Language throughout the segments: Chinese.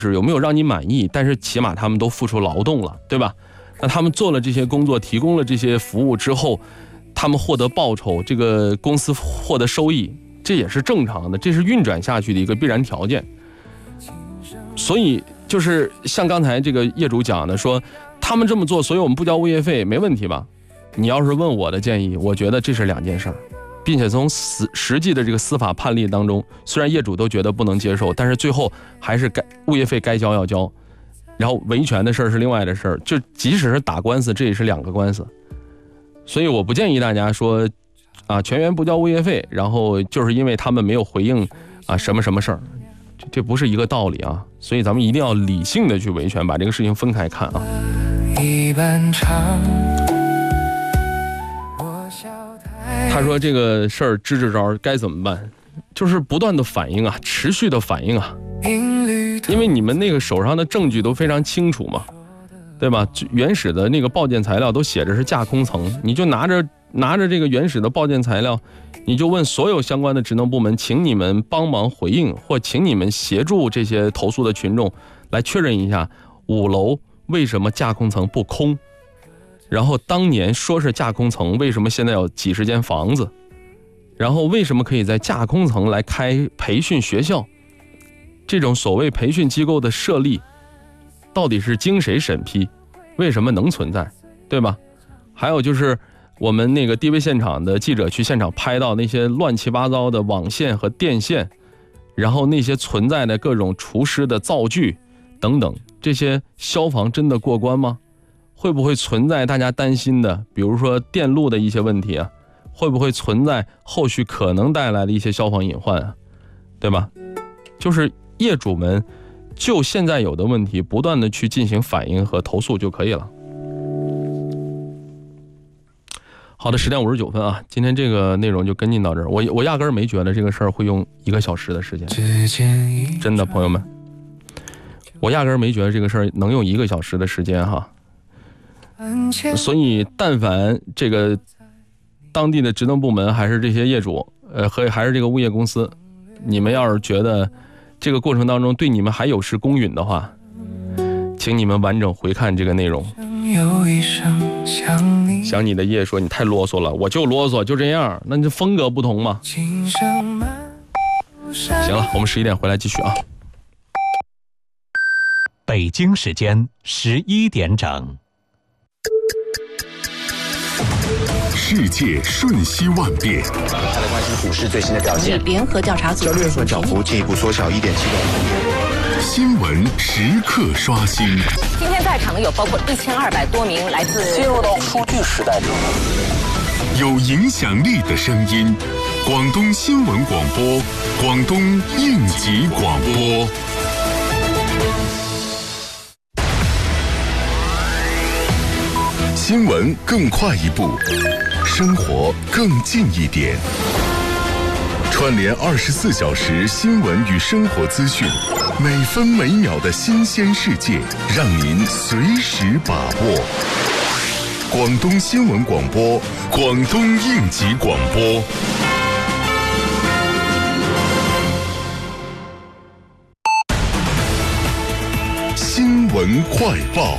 是有没有让你满意，但是起码他们都付出劳动了，对吧？那他们做了这些工作，提供了这些服务之后，他们获得报酬，这个公司获得收益，这也是正常的，这是运转下去的一个必然条件。所以就是像刚才这个业主讲的说，他们这么做，所以我们不交物业费，没问题吧？你要是问我的建议，我觉得这是两件事儿，并且从实际的这个司法判例当中，虽然业主都觉得不能接受，但是最后还是物业费该交要交，然后维权的事儿是另外的事儿，就即使是打官司，这也是两个官司。所以我不建议大家说全员不交物业费，然后就是因为他们没有回应什么什么事儿，这不是一个道理啊。所以咱们一定要理性的去维权，把这个事情分开看啊。他说这个事儿支支招该怎么办，就是不断的反应持续的反应因为你们那个手上的证据都非常清楚嘛，对吧？原始的那个报件材料都写着是架空层，你就拿着这个原始的报件材料，你就问所有相关的职能部门，请你们帮忙回应，或请你们协助这些投诉的群众来确认一下5楼为什么架空层不空，然后当年说是架空层，为什么现在有几十间房子，然后为什么可以在架空层来开培训学校，这种所谓培训机构的设立到底是经谁审批，为什么能存在，对吧？还有就是我们那个DV现场的记者去现场拍到那些乱七八糟的网线和电线，然后那些存在的各种除湿的灶具等等，这些消防真的过关吗？会不会存在大家担心的，比如说电路的一些问题会不会存在后续可能带来的一些消防隐患对吧？就是业主们就现在有的问题不断的去进行反映和投诉就可以了。好的，10点59分今天这个内容就跟进到这儿。我压根儿没觉得这个事儿会用1个小时的时间，真的朋友们，我压根儿没觉得这个事儿能用1个小时的时间所以但凡这个当地的职能部门还是这些业主还是这个物业公司，你们要是觉得这个过程当中对你们还有失公允的话，请你们完整回看这个内容。想你的夜说你太啰嗦了，我就啰嗦就这样，那你风格不同嘛。行了，我们11点回来继续北京时间11点整。 世界瞬息万变， 再来关心股市最新的表现。 联合调查组交易日份涨幅进一步缩小1.7%。 新闻时刻刷新。 今天在场的有包括1200多名来自进入到数据时代中， 有影响力的声音，广东新闻广播，广东应急广播。新闻更快一步，生活更近一点。串联24小时新闻与生活资讯，每分每秒的新鲜世界，让您随时把握。广东新闻广播，广东应急广播。新闻快报。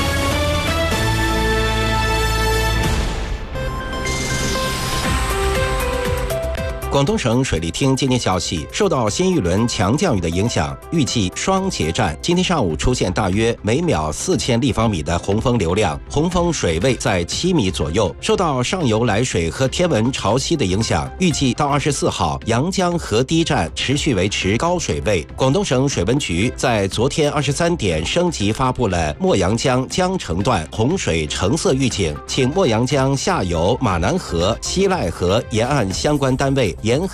广东省水利厅今天消息，受到新一轮强降雨的影响，预计双节站今天上午出现大约每秒4000立方米的洪峰流量，洪峰水位在7米左右。受到上游来水和天文潮汐的影响，预计到24号，阳江河堤站持续维持高水位。广东省水文局在昨天23点升级发布了墨阳江江城段洪水橙色预警，请墨阳江下游马南河、西赖河沿岸相关单位沿